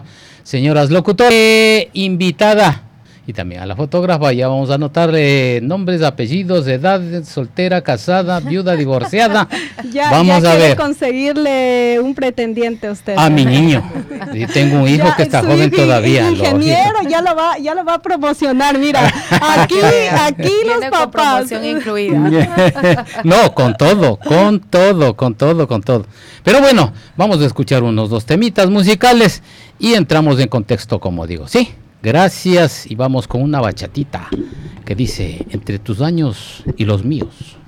señoras locutores, invitada y también a la fotógrafa. Ya vamos a anotar nombres, apellidos, edad, soltera, casada, viuda, divorciada. Vamos a ver. Conseguirle un pretendiente a usted. A mi niño. Y tengo un hijo que está joven todavía. Ingeniero, ya lo va a promocionar. Mira, aquí los papás. Promoción incluida. No, con todo. Pero bueno, vamos a escuchar unos 2 temitas musicales y entramos en contexto, como digo. Sí. Gracias, y vamos con una bachatita que dice: entre tus años y los míos.